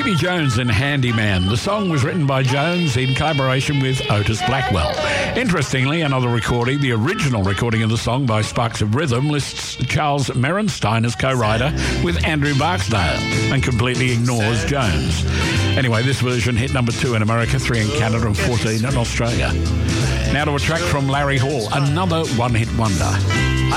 Davy Jones and Handyman. The song was written by Jones in collaboration with Otis Blackwell. Interestingly, another recording, the original recording of the song by Sparks of Rhythm, lists Charles Merenstein as co-writer with Andrew Barksdale and completely ignores Jones. Anyway, this version hit number 2 in America, 3 in Canada and 14 in Australia. Now to a track from Larry Hall, another one-hit wonder.